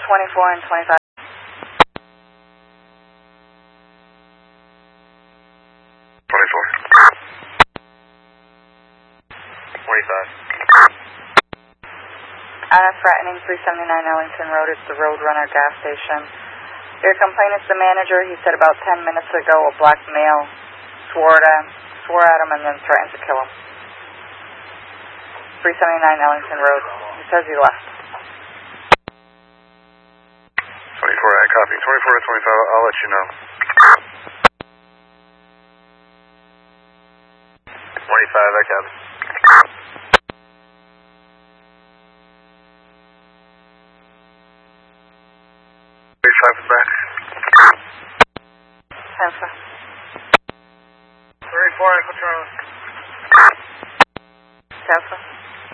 24 and 25. 24. 25. Threatening 379 Ellington Road. It's the Roadrunner gas station. Your complaint is the manager. He said about 10 minutes ago a black male swore at him and then threatened to kill him. 379 Ellington Road. He says he left. 24, I copy. 24 to 25, I'll let you know. 25, I copy. 25 is back. Answer.